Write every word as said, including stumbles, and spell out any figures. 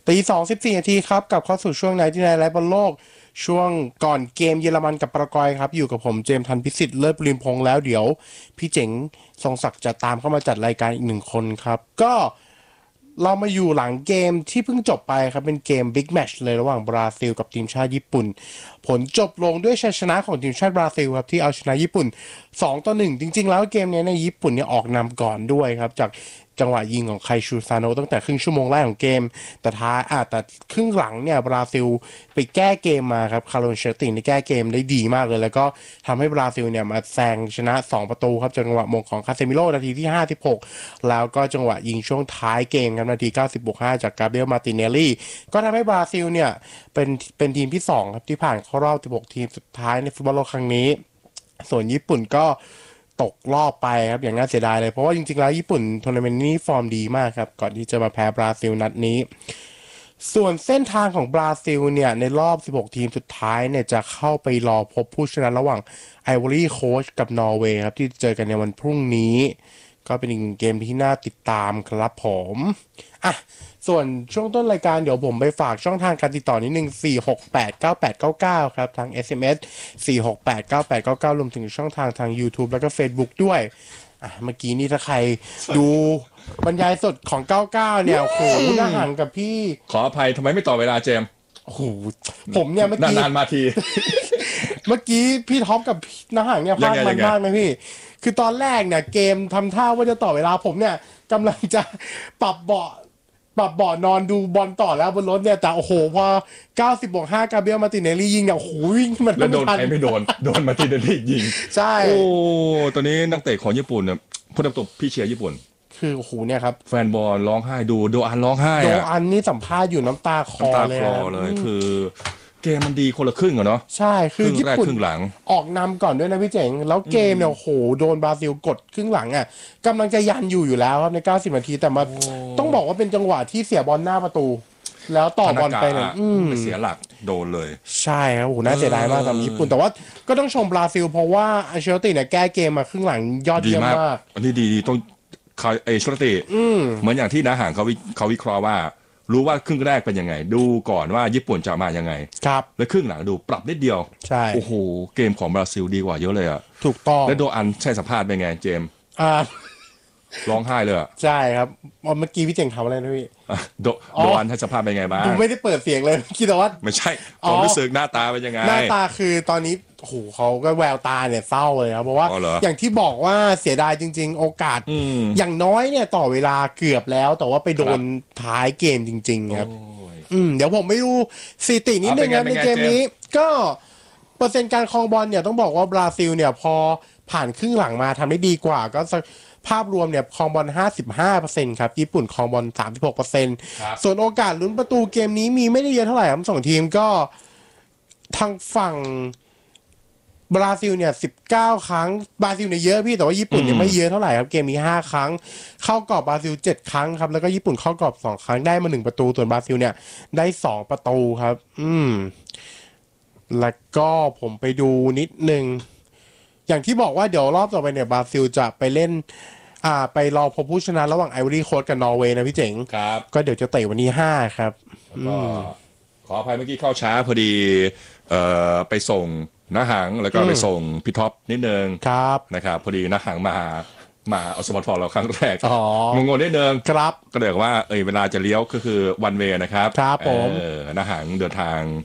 ตีสองสิบสี่นาทีครับกลับเข้าสู่ช่วงไหนที่ไหนไลฟ์บอลโลกช่วงก่อนเกมเยอรมันกับปารากวัยครับอยู่กับผมเจมส์ทันพิสิทธิ์เลิศบุรินพงษ์แล้วเดี๋ยวพี่เจ๋งทรงศักดิ์จะตามเข้ามาจัดรายการอีกหนึ่งคนครับก็เรามาอยู่หลังเกมที่เพิ่งจบไปครับเป็นเกมบิ๊กแมตช์เลยระหว่างบราซิลกับทีมชาติญี่ปุ่นผลจบลงด้วยชัยชนะของทีมชาติบราซิลครับที่เอาชนะญี่ปุ่นสองต่อหนึ่งจริงๆแล้วเกมนี้ในญี่ปุ่นเนี่ยออกนำก่อนด้วยครับจากจังหวะยิงของไคชูซาโนะตั้งแต่ครึ่งชั่วโมงแรกของเกมแต่ท้ายอ่ะแต่ครึ่งหลังเนี่ยบราซิลไปแก้เกมมาครับคาร์โลนเชลตินได้แก้เกมได้ดีมากเลยแล้วก็ทำให้บราซิลเนี่ยมาแซงชนะสองประตูครับจังหวะมงของคาเซมิโร่นาทีที่ห้าสิบหกแล้วก็จังหวะยิงช่วงท้ายเกมครับนาทีเก้าสิบบวกห้าจากกาเบรียลมาติเนลลี่ก็ทำให้บราซิลเนี่ยเป็นเป็นทีมที่สองครับที่ผ่านเข้ารอบสิบหกทีมสุดท้ายในฟุตบอลโลกครั้งนี้ส่วนญี่ปุ่นก็ตกรอบไปครับอย่างน่าเสียดายเลยเพราะว่าจริงๆแล้วญี่ปุ่นทัวร์นาเมนต์นี้ฟอร์มดีมากครับก่อนที่จะมาแพ้บราซิลนัดนี้ส่วนเส้นทางของบราซิลเนี่ยในรอบสิบหกทีมสุดท้ายเนี่ยจะเข้าไปรอพบผู้ชนะระหว่างไอวอรี่โค้ชกับนอร์เวย์ครับที่เจอกันในวันพรุ่งนี้ก็เป็นอีกเกมที่น่าติดตามครับผมอ่ะส่วนช่วงต้นรายการเดี๋ยวผมไปฝากช่องทางการติดต่อนิดนึงสี่ หก แปด เก้า แปด เก้า เก้าครับทาง เอส เอ็ม เอส สี่ หก แปด เก้า แปด เก้า เก้ารวมถึงช่องทางทาง YouTube แล้วก็ Facebook ด้วยอ่ะเมื่อกี้นี่ถ้าใครดูบรรยายสดของเก้าเก้าเนี่ยโอ้โหน่าห่างกับพี่ขออภัยทำไมไม่ต่อเวลาเจมโอ้โหผมเนี่ยเมื่อกี้นานๆมาทีเมื่อกี้พี่ท็อปกับน้าห่างเนี่ยพลาดมันมากนะพี่คือตอนแรกเนี่ยเกมทำท่าว่าจะต่อเวลาผมเนี่ยกำลังจะปรับเบาะปรับเบาะนอนดูบอลต่อแล้วบนรถเนี่ยแต่โอ้โหพอเก้าสิบบวกห้ากาเบรียลมาติเนลลี่ยิงเนี่ยโอ้โหวิ่งมันแล้วโดนใครไม่โดนโดนมาติเนลลี่ยิงใช่โอ้ตอนนี้นักเตะของญี่ปุ่นเนี่ยพูดตรงๆพี่เชียร์ญี่ปุ่นคือโอ้โหเนี่ยครับแฟนบอลร้องไห้ดูโดอันร้องไห้โดอันนี่สัมภาษณ์อยู่น้ำตาคลอเลยน้ำตาคลอเลยคือเกมมันดีคนละครึ่งอะเนาะใช่คือญี่ปุ่นครึ่งหลังออกนำก่อนด้วยนะพี่เจ๋งแล้วเกมเนี่ยโอ้โหโดนบราซิลกดครึ่งหลังอ่ะกำลังจะยันอยู่อยู่แล้วครับในเก้าสิบนาทีแต่มาต้องบอกว่าเป็นจังหวะที่เสียบอลหน้าประตูแล้วต่อบอลไปเนี่ยเสียหลักโดนเลยใช่ครับโอ้โหน่าเสียดายมากสำหรับญี่ปุ่นแต่ว่าก็ต้องชมบราซิลเพราะว่าอัลเชลติเนี่ยแก้เกมมาครึ่งหลังยอดเยี่ยมมากอันนี้ดีต้องเอชลติเหมือนอย่างที่นาห่างเขาเขาวิเคราะห์ว่ารู้ว่าครึ่งแรกเป็นยังไงดูก่อนว่าญี่ปุ่นจะมายังไงครับแล้วครึ่งหลังดูปรับนิดเดียวใช่โอ้โหเกมของบราซิลดีกว่าเยอะเลยอ่ะถูกต้องแล้วโดอันใช่สัมภาษณ์เป็นไงเจมอ่าร้องไห้เลยใช่ครับเมื่อกี้พี่เจ๋งทำอะไรนะพี่โดโดอันให้สัมภาษณ์เป็นไงบ้างดูไม่ได้เปิดเสียงเลยคิดแต่ว่าไม่ใช่ความรู้สึกหน้าตาเป็นยังไงหน้าตาคือตอนนี้โอ้โหเขาก็แววตาเนี่ยเศร้าเลยครับเพราะว่าอย่างที่บอกว่าเสียดายจริงๆโอกาสอย่างน้อยเนี่ยต่อเวลาเกือบแล้วแต่ว่าไปโดนท้ายเกมจริงๆครับอืมเดี๋ยวผมไม่ดูสถิตินิดนึงนะในเกมนี้ก็เปอร์เซ็นต์การครองบอลเนี่ยต้องบอกว่าบราซิลเนี่ยพอผ่านครึ่งหลังมาทำได้ดีกว่าก็ภาพรวมเนี่ยครองบอล ห้าสิบห้าเปอร์เซ็นต์ ครับญี่ปุ่นครองบอล สามสิบหกเปอร์เซ็นต์ ส่วนโอกาสลุ้นประตูเกมนี้มีไม่ได้เยอะเท่าไหร่ครับสองทีมก็ทางฝั่งบราซิลเนี่ยสิบเก้าครั้งบราซิลเนี่ยเยอะพี่แต่ว่าญี่ปุ่นเนี่ยไม่เยอะเท่าไหร่ครับเกมนี้ห้าครั้งเข้ากรอบบราซิลเจ็ดครั้งครับแล้วก็ญี่ปุ่นเข้ากรอบสองครั้งได้มาหนึ่งประตูส่วนบราซิลเนี่ยได้สองประตูครับอืมแล้วก็ผมไปดูนิดนึงอย่างที่บอกว่าเดี๋ยวรอบต่อไปเนี่ยบราซิลจะไปเล่นอ่าไปรอพบผู้ชนะระหว่างไอวอรี่โค้ชกับนอร์เวย์นะพี่เจ๋งครับก็เดี๋ยวจะเตะวันที่ห้าครับก็ขออภัยเมื่อกี้เข้าช้าพอดีเอ่อไปส่งน้าหางแล้วก็ไปส่งพี่ท็อปนิดนึงครับนะครับพอดีน้าหางมามาเอาสมอร์ทโฟนเราครั้งแรกงงงๆนิดนึงครับก็เลยว่าเออเวลาจะเลี้ยวก็คือวันเวย์นะครับครับผมเออน้าหางเดินทาง